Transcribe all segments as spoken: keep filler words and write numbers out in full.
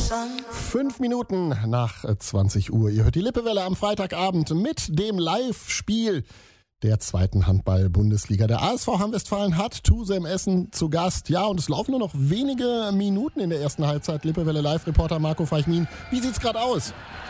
Fünf Minuten nach zwanzig Uhr. Ihr hört die Lippewelle am Freitagabend mit dem Live-Spiel der zweiten Handball-Bundesliga. Der A S V Hamm-Westfalen hat Tuse im Essen zu Gast. Ja, und es laufen nur noch wenige Minuten in der ersten Halbzeit. Lippewelle Live-Reporter Marco Feichmin. Wie sieht's gerade aus?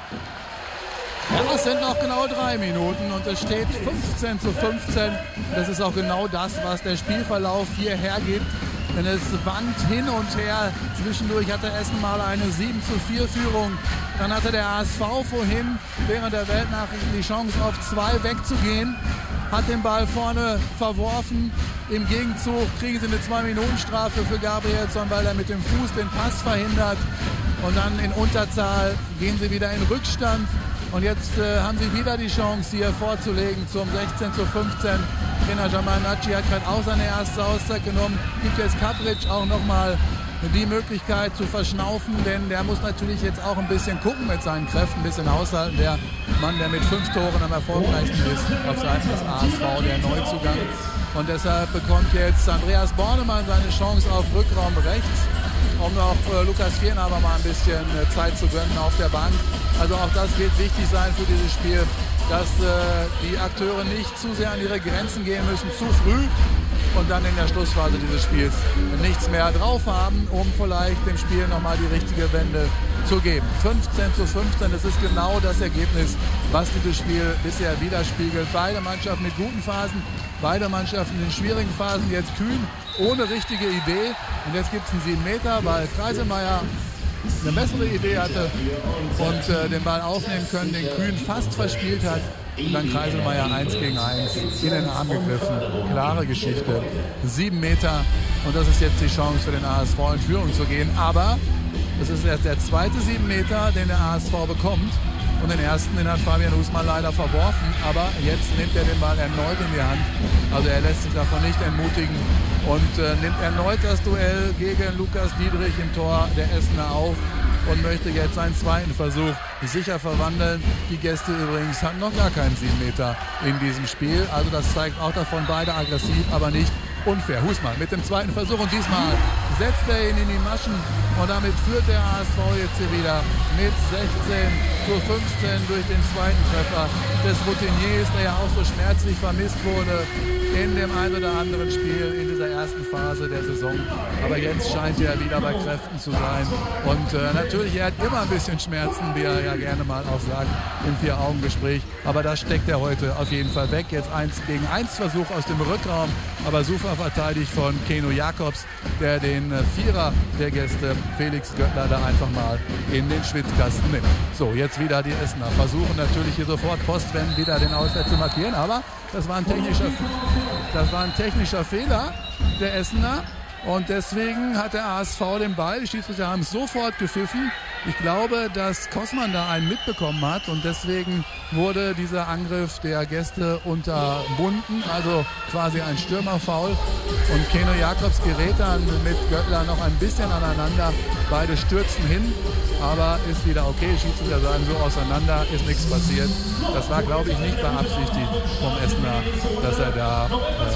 Ja, es sind noch genau drei Minuten und es steht fünfzehn zu fünfzehn. Das ist auch genau das, was der Spielverlauf hier hergibt. Denn es wandt hin und her. Zwischendurch hatte Essen mal eine sieben zu vier Führung. Dann hatte der A S V vorhin während der Weltnachrichten die Chance, auf zwei wegzugehen. Hat den Ball vorne verworfen. Im Gegenzug kriegen sie eine zwei Minuten Strafe für Gabrielsson, weil er mit dem Fuß den Pass verhindert. Und dann in Unterzahl gehen sie wieder in Rückstand. Und jetzt äh, haben sie wieder die Chance, hier vorzulegen zum sechzehn zu fünfzehn. Trainer Jamal Naci hat gerade auch seine erste Auszeit genommen. Gibt jetzt Kapric auch nochmal die Möglichkeit zu verschnaufen, denn der muss natürlich jetzt auch ein bisschen gucken mit seinen Kräften, ein bisschen aushalten. Der Mann, der mit fünf Toren am erfolgreichsten ist auf Seiten des A S V, der Neuzugang. Und deshalb bekommt jetzt Andreas Bornemann seine Chance auf Rückraum rechts, um auch äh, Lukas Viernhaber mal ein bisschen äh, Zeit zu gönnen auf der Bank. Also auch das wird wichtig sein für dieses Spiel, dass äh, die Akteure nicht zu sehr an ihre Grenzen gehen müssen, zu früh und dann in der Schlussphase dieses Spiels nichts mehr drauf haben, um vielleicht dem Spiel nochmal die richtige Wende zu geben. fünfzehn zu fünfzehn, das ist genau das Ergebnis, was dieses Spiel bisher widerspiegelt. Beide Mannschaften mit guten Phasen, beide Mannschaften in schwierigen Phasen, jetzt kühn, ohne richtige Idee. Und jetzt gibt es einen sieben Meter, weil Kreiselmeier eine bessere Idee hatte und äh, den Ball aufnehmen können, den Kühn fast verspielt hat. Und dann Kreiselmeier eins gegen eins in den Arm gegriffen. Klare Geschichte. Sieben Meter und das ist jetzt die Chance für den A S V in Führung zu gehen. Aber das ist erst der zweite sieben Meter, den der A S V bekommt. Und den ersten, den hat Fabian Husmann leider verworfen. Aber jetzt nimmt er den Ball erneut in die Hand. Also er lässt sich davon nicht entmutigen und äh, nimmt erneut das Duell gegen Lukas Dietrich im Tor der Essener auf und möchte jetzt seinen zweiten Versuch sicher verwandeln. Die Gäste übrigens hatten noch gar keinen sieben Meter in diesem Spiel. Also das zeigt auch davon, beide aggressiv, aber nicht unfair. Husmann mit dem zweiten Versuch und diesmal setzt er ihn in die Maschen und damit führt der A S V jetzt hier wieder mit sechzehn zu fünfzehn durch den zweiten Treffer des Routiniers, der ja auch so schmerzlich vermisst wurde in dem ein oder anderen Spiel in dieser ersten Phase der Saison. Aber jetzt scheint er wieder bei Kräften zu sein und äh, natürlich, er hat immer ein bisschen Schmerzen, wie er ja gerne mal auch sagt im Vier-Augen-Gespräch, aber das steckt er heute auf jeden Fall weg. Jetzt eins gegen eins Versuch aus dem Rückraum, aber super verteidigt von Keno Jakobs, der den Vierer der Gäste, Felix Göttler, da einfach mal in den Schwitzkasten nimmt. So, jetzt wieder die Essener versuchen natürlich hier sofort postwendend wieder den Auswärts zu markieren, aber das war ein technischer, das war ein technischer Fehler der Essener. Und deswegen hat der A S V den Ball. Die Schiedsrichter haben es sofort gepfiffen. Ich glaube, dass Kossmann da einen mitbekommen hat und deswegen wurde dieser Angriff der Gäste unterbunden, also quasi ein Stürmerfoul. Und Keno Jakobs gerät dann mit Göttler noch ein bisschen aneinander. Beide stürzen hin, aber ist wieder okay. Die Schiedsrichter sagen so auseinander, ist nichts passiert. Das war, glaube ich, nicht beabsichtigt vom Essener, dass er da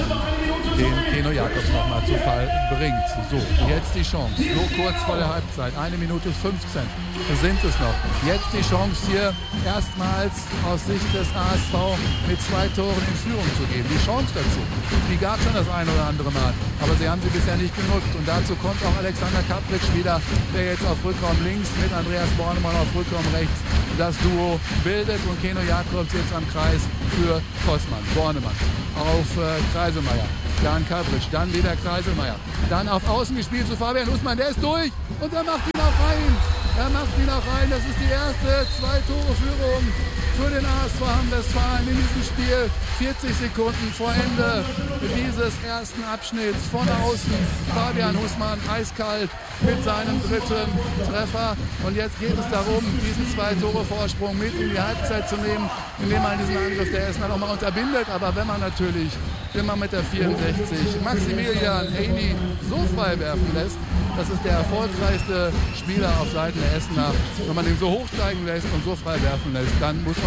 ähm, den Keno Jakobs nochmal zu Fall bringt. So, jetzt die Chance. So kurz vor der Halbzeit. Eine Minute fünfzehn sind es noch. Jetzt die Chance hier erstmals aus Sicht des A S V mit zwei Toren in Führung zu gehen. Die Chance dazu, die gab es schon das ein oder andere Mal. Aber sie haben sie bisher nicht genutzt. Und dazu kommt auch Alexander Kapric wieder, der jetzt auf Rückraum links mit Andreas Bornemann auf Rückraum rechts das Duo bildet. Und Keno Jakobs jetzt am Kreis für Kossmann. Bornemann auf äh, Kreiselmeier. Dann Kapric, dann wieder Kreiselmeier. Dann auf Außen gespielt zu Fabian Husmann. Der ist durch und er macht ihn auch rein. Er macht ihn auch rein. Das ist die erste Zwei-Tore-Führung für den A S V Hamm-Westfalen in diesem Spiel. vierzig Sekunden vor Ende dieses ersten Abschnitts. Von außen Fabian Husmann eiskalt mit seinem dritten Treffer. Und jetzt geht es darum, diesen Zwei-Tore-Vorsprung mit in die Halbzeit zu nehmen, indem man diesen Angriff der Essener nochmal unterbindet. Aber wenn man natürlich, wenn man mit der vierundsechzig Maximilian Heini so frei werfen lässt, das ist der erfolgreichste Spieler auf Seiten der Essener. Wenn man ihn so hochsteigen lässt und so frei werfen lässt, dann muss man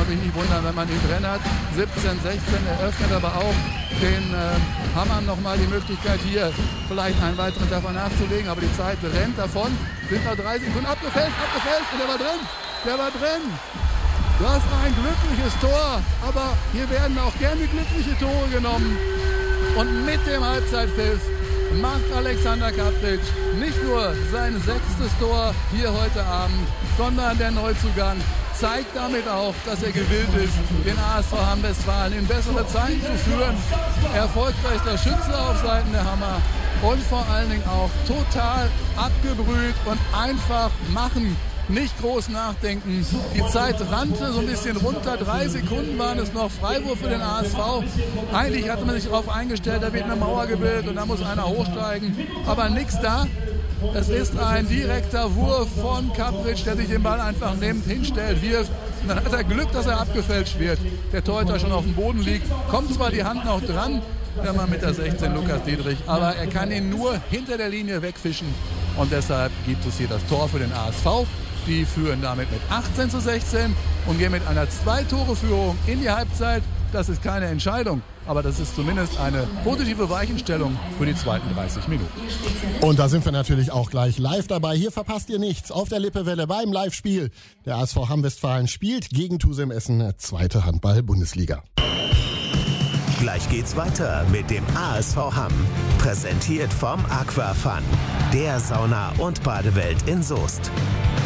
man sich nicht wundern, wenn man ihn drin hat. siebzehn sechzehn eröffnet aber auch den äh, Hammern nochmal die Möglichkeit, hier vielleicht einen weiteren Treffer nachzulegen. Aber die Zeit rennt davon. Sind noch drei Sekunden abgefällt, abgefällt und der war drin. Der war drin. Das war ein glückliches Tor, aber hier werden auch gerne glückliche Tore genommen. Und mit dem Halbzeitpfiff macht Alexander Kapric nicht nur sein sechstes Tor hier heute Abend, sondern der Neuzugang zeigt damit auch, dass er gewillt ist, den A S V Hamm-Westfalen in bessere Zeiten zu führen. Erfolgreichster Schütze auf Seiten der Hammer und vor allen Dingen auch total abgebrüht und einfach machen. Nicht groß nachdenken. Die Zeit rannte so ein bisschen runter. Drei Sekunden waren es noch. Freiwurf für den A S V. Eigentlich hatte man sich darauf eingestellt, da wird eine Mauer gebildet und da muss einer hochsteigen. Aber nichts da. Es ist ein direkter Wurf von Kapric, der sich den Ball einfach nimmt, hinstellt, wirft. Und dann hat er Glück, dass er abgefälscht wird. Der Torhüter schon auf dem Boden liegt. Kommt zwar die Hand noch dran, der Mann mit der sechzehn, Lukas Dietrich, aber er kann ihn nur hinter der Linie wegfischen. Und deshalb gibt es hier das Tor für den A S V. Die führen damit mit achtzehn zu sechzehn und gehen mit einer Zwei-Tore-Führung in die Halbzeit. Das ist keine Entscheidung, aber das ist zumindest eine positive Weichenstellung für die zweiten dreißig Minuten. Und da sind wir natürlich auch gleich live dabei. Hier verpasst ihr nichts auf der Lippewelle beim Live-Spiel. Der A S V Hamm-Westfalen spielt gegen Tusem Essen, zweite Handball-Bundesliga. Gleich geht's weiter mit dem A S V Hamm. Präsentiert vom Aquafun, der Sauna- und Badewelt in Soest.